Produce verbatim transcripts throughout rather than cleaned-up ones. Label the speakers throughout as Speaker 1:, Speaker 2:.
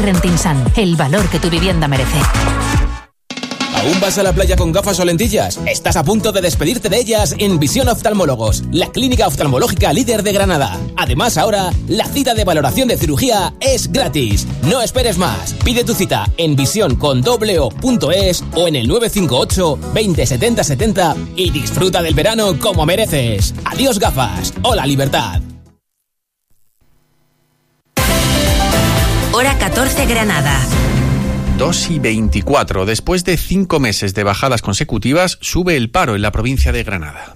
Speaker 1: Rentinsan, el valor que tu vivienda merece.
Speaker 2: ¿Aún vas a la playa con gafas o lentillas? Estás a punto de despedirte de ellas en Visión Oftalmólogos, la clínica oftalmológica líder de Granada. Además, ahora, la cita de valoración de cirugía es gratis. No esperes más. Pide tu cita en visión con doble o punto es o en el nueve cinco ocho, veinte, setenta, setenta y disfruta del verano como mereces. Adiós gafas. Hola libertad.
Speaker 1: Hora catorce Granada.
Speaker 3: dos y veinticuatro. Después de cinco meses de bajadas consecutivas, sube el paro en la provincia de Granada.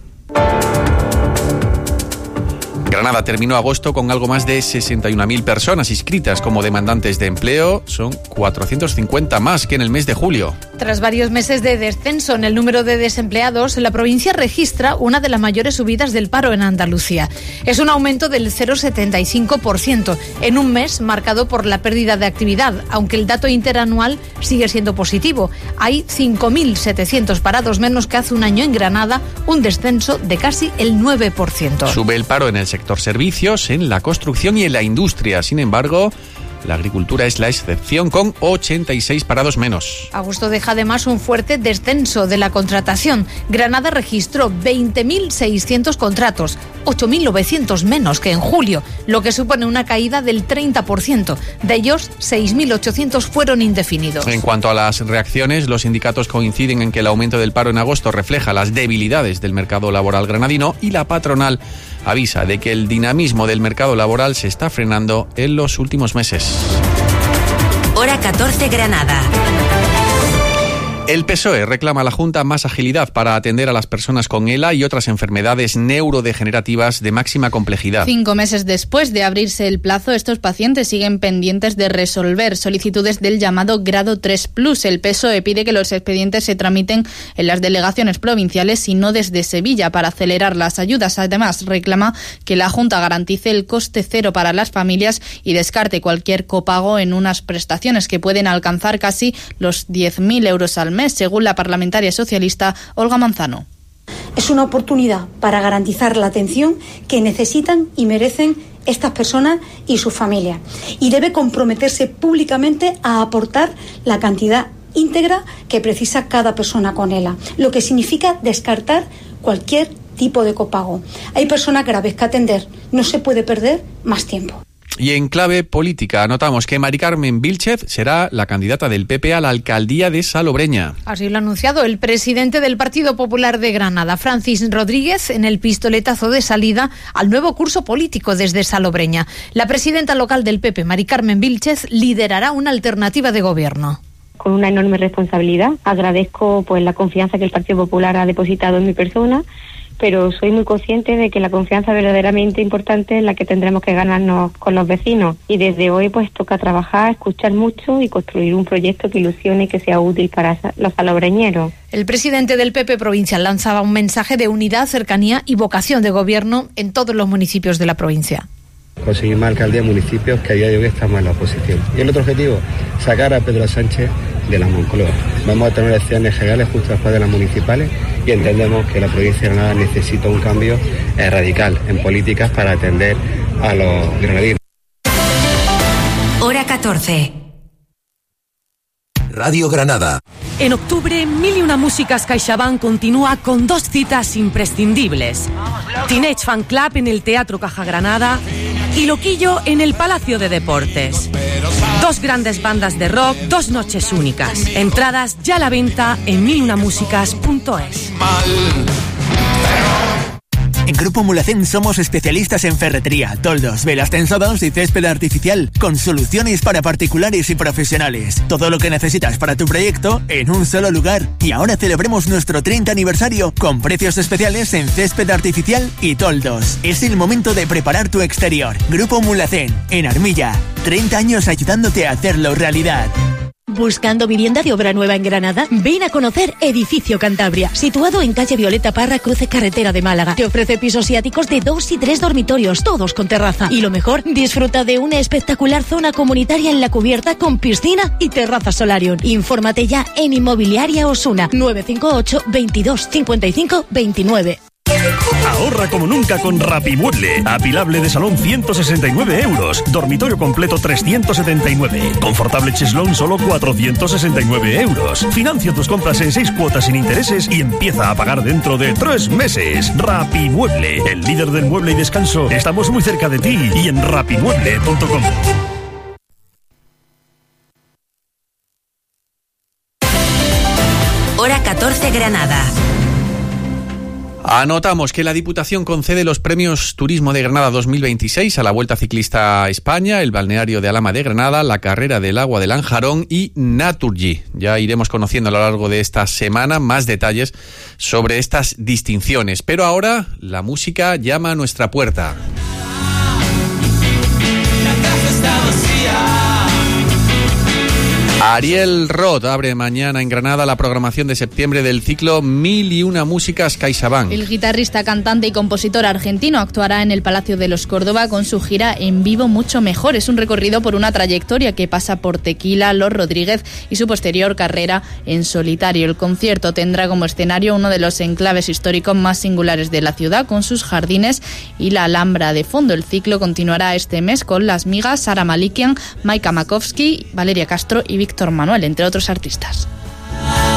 Speaker 3: Granada terminó agosto con algo más de sesenta y una mil personas inscritas como demandantes de empleo. Son cuatrocientos cincuenta más que en el mes de julio.
Speaker 4: Tras varios meses de descenso en el número de desempleados, la provincia registra una de las mayores subidas del paro en Andalucía. Es un aumento del cero coma setenta y cinco por ciento en un mes marcado por la pérdida de actividad, aunque el dato interanual sigue siendo positivo. Hay cinco mil setecientos parados menos que hace un año en Granada, un descenso de casi el nueve por ciento.
Speaker 3: Sube el paro en el sector servicios, en la construcción y en la industria. Sin embargo, la agricultura es la excepción, con ochenta y seis parados menos.
Speaker 4: Agosto deja además un fuerte descenso de la contratación. Granada registró veinte mil seiscientos contratos, ocho mil novecientos menos que en julio, lo que supone una caída del treinta por ciento. De ellos, seis mil ochocientos fueron indefinidos.
Speaker 3: En cuanto a las reacciones, los sindicatos coinciden en que el aumento del paro en agosto refleja las debilidades del mercado laboral granadino, y la patronal avisa de que el dinamismo del mercado laboral se está frenando en los últimos meses.
Speaker 1: Hora catorce Granada.
Speaker 3: El P S O E reclama a la Junta más agilidad para atender a las personas con ELA y otras enfermedades neurodegenerativas de máxima complejidad.
Speaker 5: Cinco meses después de abrirse el plazo, estos pacientes siguen pendientes de resolver solicitudes del llamado grado tres plus. El P S O E pide que los expedientes se tramiten en las delegaciones provinciales y no desde Sevilla para acelerar las ayudas. Además, reclama que la Junta garantice el coste cero para las familias y descarte cualquier copago en unas prestaciones que pueden alcanzar casi los diez mil euros al mes, según la parlamentaria socialista Olga Manzano.
Speaker 6: Es una oportunidad para garantizar la atención que necesitan y merecen estas personas y sus familias, y debe comprometerse públicamente a aportar la cantidad íntegra que precisa cada persona con ELA, lo que significa descartar cualquier tipo de copago. Hay personas graves que atender, no se puede perder más tiempo.
Speaker 3: Y en clave política, anotamos que Mari Carmen Vílchez será la candidata del P P a la alcaldía de Salobreña.
Speaker 4: Así lo ha anunciado el presidente del Partido Popular de Granada, Francis Rodríguez, en el pistoletazo de salida al nuevo curso político desde Salobreña. La presidenta local del P P, Mari Carmen Vílchez, liderará una alternativa de gobierno.
Speaker 7: Con una enorme responsabilidad. Agradezco pues la confianza que el Partido Popular ha depositado en mi persona, pero soy muy consciente de que la confianza verdaderamente importante es la que tendremos que ganarnos con los vecinos. Y desde hoy pues toca trabajar, escuchar mucho y construir un proyecto que ilusione y que sea útil para los salobreñeros.
Speaker 4: El presidente del P P provincial lanzaba un mensaje de unidad, cercanía y vocación de gobierno en todos los municipios de la provincia.
Speaker 8: Conseguir más alcaldías de municipios que a día de hoy estamos en la oposición. Y el otro objetivo, sacar a Pedro Sánchez de la Moncloa. Vamos a tener elecciones generales justo después de las municipales y entendemos que la provincia de Granada necesita un cambio eh, radical en políticas para atender a los granadinos.
Speaker 1: Hora catorce.
Speaker 9: Radio Granada.
Speaker 10: En octubre, Mil y una Músicas CaixaBank continúa con dos citas imprescindibles. Teenage Fan Club en el Teatro Caja Granada y Loquillo en el Palacio de Deportes. Dos grandes bandas de rock, dos noches únicas. Entradas ya a la venta en mil una músicas punto es.
Speaker 11: En Grupo Mulacén somos especialistas en ferretería, toldos, velas tensadas y césped artificial, con soluciones para particulares y profesionales. Todo lo que necesitas para tu proyecto en un solo lugar. Y ahora celebremos nuestro treinta aniversario con precios especiales en césped artificial y toldos. Es el momento de preparar tu exterior. Grupo Mulacén, en Armilla. treinta años ayudándote a hacerlo realidad.
Speaker 12: ¿Buscando vivienda de obra nueva en Granada? Ven a conocer Edificio Cantabria, situado en calle Violeta Parra, cruce carretera de Málaga. Te ofrece pisos y áticos de dos y tres dormitorios, todos con terraza. Y lo mejor, disfruta de una espectacular zona comunitaria en la cubierta con piscina y terraza solarium. Infórmate ya en Inmobiliaria Osuna, nueve cinco ocho, veintidós, cincuenta y cinco, veintinueve.
Speaker 9: Ahorra como nunca con Rapimueble. Apilable de salón ciento sesenta y nueve euros. Dormitorio completo trescientos setenta y nueve. Confortable cheslón solo cuatrocientos sesenta y nueve euros. Financia tus compras en seis cuotas sin intereses y empieza a pagar dentro de tres meses. Rapimueble, el líder del mueble y descanso. Estamos muy cerca de ti y en rapimueble punto com.
Speaker 1: Hora catorce Granada.
Speaker 3: Anotamos que la Diputación concede los premios Turismo de Granada dos mil veintiséis a la Vuelta Ciclista a España, el balneario de Alhama de Granada, la carrera del agua de Lanjarón y Naturgy. Ya iremos conociendo a lo largo de esta semana más detalles sobre estas distinciones. Pero ahora la música llama a nuestra puerta. Ariel Roth abre mañana en Granada la programación de septiembre del ciclo Mil y una músicas CaixaBank.
Speaker 5: El guitarrista, cantante y compositor argentino actuará en el Palacio de los Córdoba con su gira En Vivo Mucho Mejor. Es un recorrido por una trayectoria que pasa por Tequila, Los Rodríguez y su posterior carrera en solitario. El concierto tendrá como escenario uno de los enclaves históricos más singulares de la ciudad, con sus jardines y la Alhambra de fondo. El ciclo continuará este mes con Las Migas, Sara Malikian, Maika Makovsky, Valeria Castro y Víctor Manuel, entre otros artistas.